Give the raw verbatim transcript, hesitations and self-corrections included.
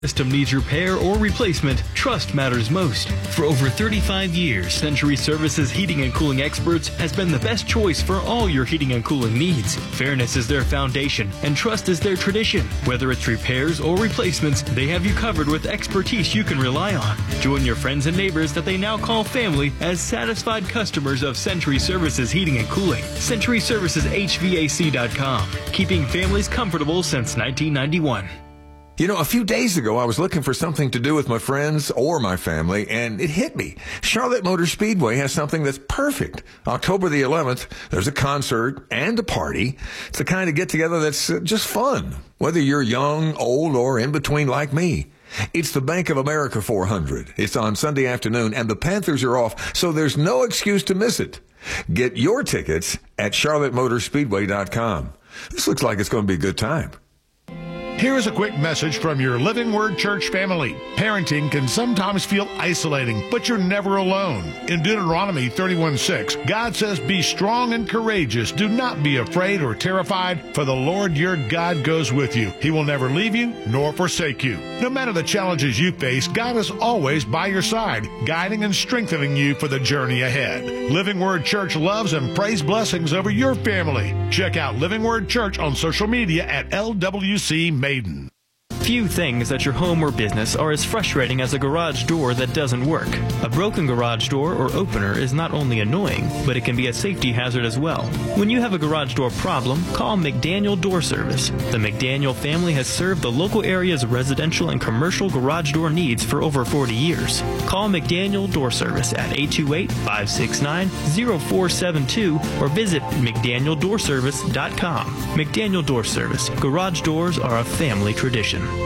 System needs repair or replacement, trust matters most. For over thirty-five years, Century Services Heating and Cooling Experts has been the best choice for all your heating and cooling needs. Fairness is their foundation, and trust is their tradition. Whether it's repairs or replacements, they have you covered with expertise you can rely on. Join your friends and neighbors that they now call family as satisfied customers of Century Services Heating and Cooling. Century Services H V A C dot com, keeping families comfortable since nineteen ninety-one. You know, a few days ago, I was looking for something to do with my friends or my family, and it hit me. Charlotte Motor Speedway has something that's perfect. October the eleventh, there's a concert and a party. It's the kind of get-together that's uh, just fun, whether you're young, old, or in between like me. It's the Bank of America four hundred. It's on Sunday afternoon, and the Panthers are off, so there's no excuse to miss it. Get your tickets at charlotte motor speedway dot com. This looks like it's going to be a good time. Here's a quick message from your Living Word Church family. Parenting can sometimes feel isolating, but you're never alone. In Deuteronomy thirty-one six, God says, "Be strong and courageous. Do not be afraid or terrified, for the Lord your God goes with you. He will never leave you nor forsake you." No matter the challenges you face, God is always by your side, guiding and strengthening you for the journey ahead. Living Word Church loves and prays blessings over your family. Check out Living Word Church on social media at L W C Maiden. Few things at your home or business are as frustrating as a garage door that doesn't work. A broken garage door or opener is not only annoying, but it can be a safety hazard as well. When you have a garage door problem, call McDaniel Door Service. The McDaniel family has served the local area's residential and commercial garage door needs for over forty years. Call McDaniel Door Service at eight two eight, five six nine, zero four seven two or visit mcdaniel door service dot com. McDaniel Door Service. Garage doors are a family tradition.